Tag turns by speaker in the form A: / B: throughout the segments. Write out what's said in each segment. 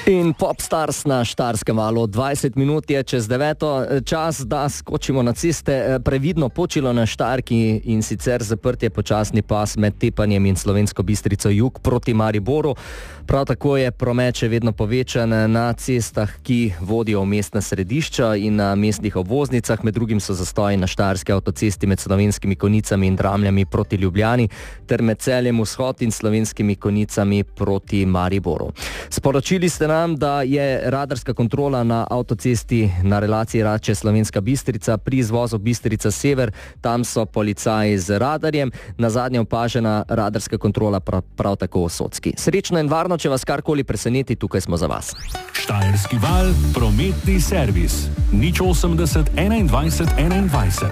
A: In Popstars na Štajerskem valu. 20 minut je čez 9. Čas, da skočimo na ceste. Previdno počilo na Štajerki in sicer zaprt je počasni pas med Tepanjem in Slovensko Bistrico jug proti Mariboru. Prav tako je promet še vedno povečan na cestah, ki vodijo v mestna središča in na mestnih obvoznicah. Med drugim so zastoji na Štajerski avtocesti med Slovenskimi Konjicami in Dramljami proti Ljubljani ter med Celjem vzhod in Slovenskimi Konjicami proti Mariboru. Sporočili ste nam, da je radarska kontrola na avtocesti na relaciji Rače-Slovenska Bistrica pri izvozu Bistrica Sever. Tam so policaji z radarjem. Nazadnje opažena radarska kontrola prav tako v Socki. Srečno in varno, če vas karkoli preseneti, tukaj smo za vas.
B: Štajerski val, prometni servis. 080 21 21.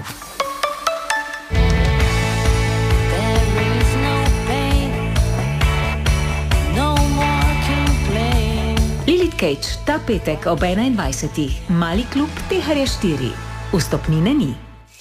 C: Cage, ta petek ob 21. Mali klub Teharja 4. Vstopnine ni.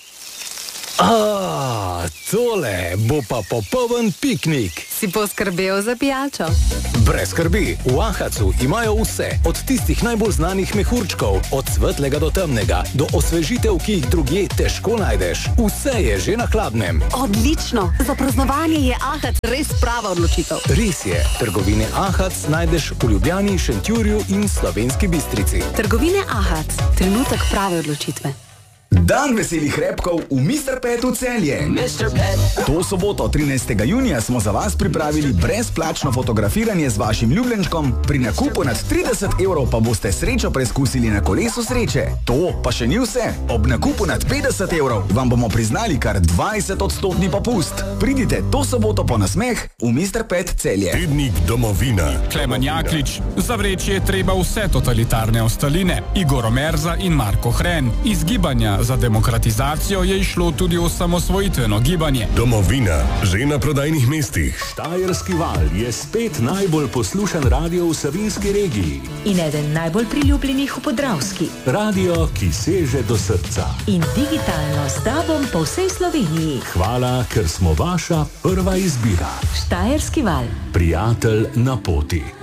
D: Tole bo pa popoln piknik.
E: Si poskrbel za pijačo?
D: Brez skrbi, v Ahacu imajo vse, od tistih najbolj znanih mehurčkov, od svetlega do temnega, do osvežitev, ki jih drugje težko najdeš. Vse je že na hladnem.
E: Odlično! Za praznovanje je Ahac res prava odločitev.
D: Res je, trgovine Ahac najdeš v Ljubljani, Šentjurju in Slovenski Bistrici.
E: Trgovine Ahac, trenutek prave odločitve.
F: Dan veselih repkov v Mr. Petu Celje. To soboto, 13. junija, smo za vas pripravili brezplačno fotografiranje z vašim ljubljenčkom. Pri nakupu nad 30 evrov pa boste srečo preizkusili na kolesu sreče. To pa še ni vse. Ob nakupu nad 50 evrov vam bomo priznali kar 20% popust. Pridite to soboto po nasmeh v Mr. Pet Celje.
G: Tednik Domovina.
H: Klemen Jaklič. Zavreči je treba vse totalitarne ostaline. Igor Omerza in Marko Hren. Iz Gibanja za demokratizacijo je išlo tudi osamosvojitveno gibanje.
G: Domovina, že na prodajnih mestih.
B: Štajerski val je spet najbolj poslušan radio v Savinjski regiji.
C: In eden najbolj priljubljenih v Podravski.
B: Radio, ki seže do srca.
C: In digitalno s tobom po vsej Sloveniji.
B: Hvala, ker smo vaša prva izbira.
C: Štajerski val.
B: Prijatelj na poti.